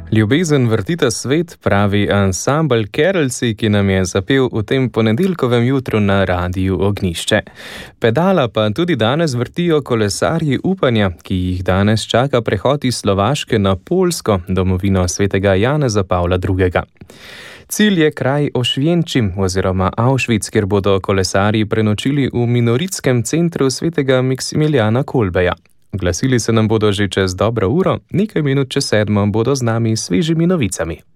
Ljubezen vrtita svet, pravi ansambel Kerlci, ki nam je zapel v tem ponedeljkovem jutru na Radiu Ognjišče. Pedala pa tudi danes vrtijo kolesarji upanja, ki jih danes čaka prehod iz Slovaške na Poljsko, domovino svetega Janeza Pavla II. Cilj je kraj Ošvjenčim oziroma Auschwitz, kjer bodo kolesarji prenočili v minoritskem centru svetega Maksimilijana Kolbeja. Glasili se nam bodo že čez dobro uro, nekaj minut čez 7 bodo z nami s svežimi novicami.